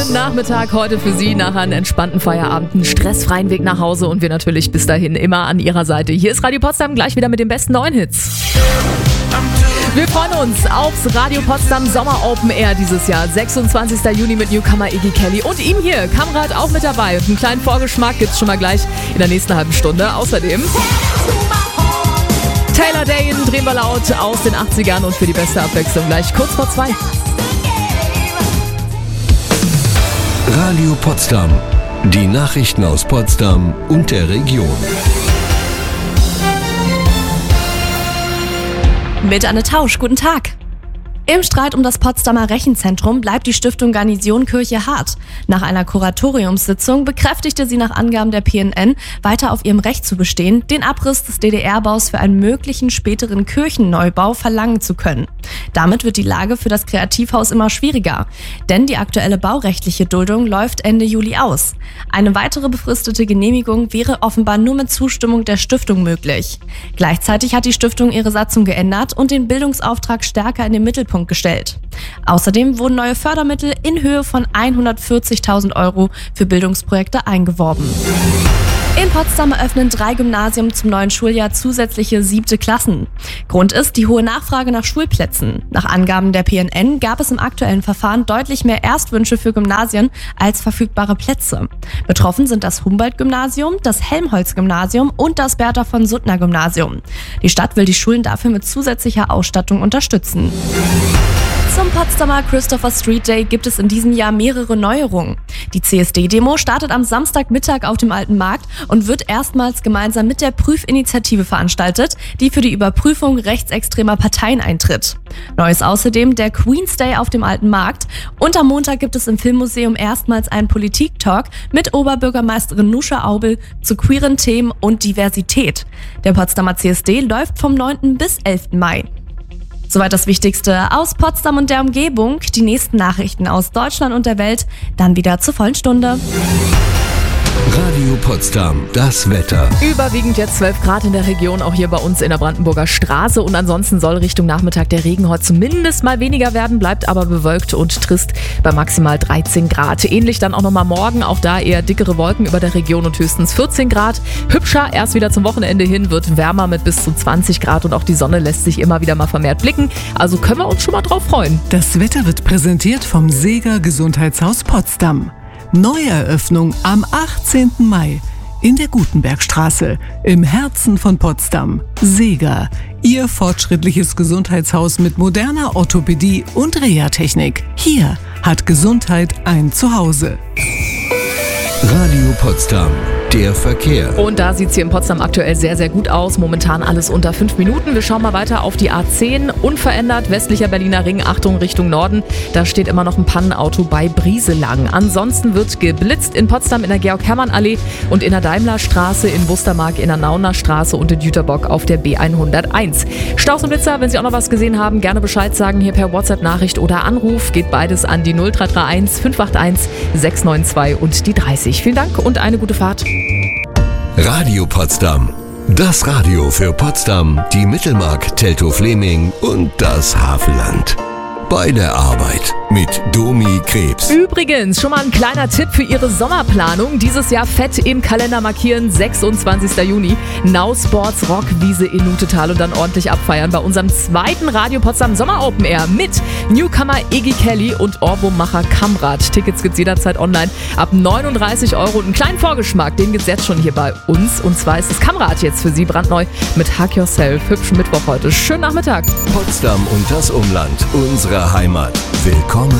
schönen Nachmittag heute für Sie nach einem entspannten Feierabend, einen stressfreien Weg nach Hause und wir natürlich bis dahin immer an Ihrer Seite. Hier ist Radio Potsdam gleich wieder mit den besten neuen Hits. Wir freuen uns aufs Radio Potsdam Sommer Open Air dieses Jahr. 26. Juni mit Newcomer Iggy Kelly und ihm hier, Kamrat, auch mit dabei. Und einen kleinen Vorgeschmack gibt's schon mal gleich in der nächsten halben Stunde. Außerdem Taylor Dane drehen wir laut aus den 80ern und für die beste Abwechslung gleich kurz vor 2. Radio Potsdam. Die Nachrichten aus Potsdam und der Region. Mit Anne Tausch, guten Tag. Im Streit um das Potsdamer Rechenzentrum bleibt die Stiftung Garnisonkirche hart. Nach einer Kuratoriumssitzung bekräftigte sie nach Angaben der PNN, weiter auf ihrem Recht zu bestehen, den Abriss des DDR-Baus für einen möglichen späteren Kirchenneubau verlangen zu können. Damit wird die Lage für das Kreativhaus immer schwieriger, denn die aktuelle baurechtliche Duldung läuft Ende Juli aus. Eine weitere befristete Genehmigung wäre offenbar nur mit Zustimmung der Stiftung möglich. Gleichzeitig hat die Stiftung ihre Satzung geändert und den Bildungsauftrag stärker in den Mittelpunkt gestellt. Außerdem wurden neue Fördermittel in Höhe von 140.000 € für Bildungsprojekte eingeworben. In Potsdam eröffnen 3 Gymnasien zum neuen Schuljahr zusätzliche 7. Klassen. Grund ist die hohe Nachfrage nach Schulplätzen. Nach Angaben der PNN gab es im aktuellen Verfahren deutlich mehr Erstwünsche für Gymnasien als verfügbare Plätze. Betroffen sind das Humboldt-Gymnasium, das Helmholtz-Gymnasium und das Bertha-von-Suttner-Gymnasium. Die Stadt will die Schulen dafür mit zusätzlicher Ausstattung unterstützen. Zum Potsdamer Christopher Street Day gibt es in diesem Jahr mehrere Neuerungen. Die CSD-Demo startet am Samstagmittag auf dem Alten Markt und wird erstmals gemeinsam mit der Prüfinitiative veranstaltet, die für die Überprüfung rechtsextremer Parteien eintritt. Neu ist außerdem der Queen's Day auf dem Alten Markt und am Montag gibt es im Filmmuseum erstmals einen Politik-Talk mit Oberbürgermeisterin Nuscha Aubel zu queeren Themen und Diversität. Der Potsdamer CSD läuft vom 9. bis 11. Mai. Soweit das Wichtigste aus Potsdam und der Umgebung. Die nächsten Nachrichten aus Deutschland und der Welt dann wieder zur vollen Stunde. Radio Potsdam, das Wetter. Überwiegend jetzt 12 Grad in der Region, auch hier bei uns in der Brandenburger Straße. Und ansonsten soll Richtung Nachmittag der Regen heute zumindest mal weniger werden, bleibt aber bewölkt und trist bei maximal 13 Grad. Ähnlich dann auch nochmal morgen, auch da eher dickere Wolken über der Region und höchstens 14 Grad. Hübscher, erst wieder zum Wochenende hin, wird wärmer mit bis zu 20 Grad und auch die Sonne lässt sich immer wieder mal vermehrt blicken. Also können wir uns schon mal drauf freuen. Das Wetter wird präsentiert vom Seeger Gesundheitshaus Potsdam. Neueröffnung am 18. Mai in der Gutenbergstraße im Herzen von Potsdam. Seeger, Ihr fortschrittliches Gesundheitshaus mit moderner Orthopädie und Reha-Technik. Hier hat Gesundheit ein Zuhause. Radio Potsdam, der Verkehr. Und da sieht es hier in Potsdam aktuell sehr, sehr gut aus. Momentan alles unter 5 Minuten. Wir schauen mal weiter auf die A10. Unverändert westlicher Berliner Ring, Achtung Richtung Norden. Da steht immer noch ein Pannenauto bei Brieselang. Ansonsten wird geblitzt in Potsdam in der Georg-Hermann-Allee und in der Daimlerstraße, in Wustermark, in der Nauner Straße und in Jüterbock auf der B101. Staus und Blitzer, wenn Sie auch noch was gesehen haben, gerne Bescheid sagen, hier per WhatsApp-Nachricht oder Anruf. Geht beides an die 0331 581 692 und die 30. Vielen Dank und eine gute Fahrt. Radio Potsdam. Das Radio für Potsdam, die Mittelmark, Teltow-Fleming und das Havelland. Bei der Arbeit mit Domi Krebs. Übrigens, schon mal ein kleiner Tipp für Ihre Sommerplanung. Dieses Jahr fett im Kalender markieren, 26. Juni. Now Sports Rockwiese in Nutetal und dann ordentlich abfeiern bei unserem 2. Radio Potsdam Sommer Open Air mit Newcomer Iggy Kelly und Ohrwurmmacher Kamrat. Tickets gibt's jederzeit online ab 39 € und einen kleinen Vorgeschmack, den gibt's jetzt schon hier bei uns. Und zwar ist das Kamrat jetzt für Sie brandneu mit Hug Yourself. Hübschen Mittwoch heute. Schönen Nachmittag. Potsdam und das Umland, unsere Heimat. Willkommen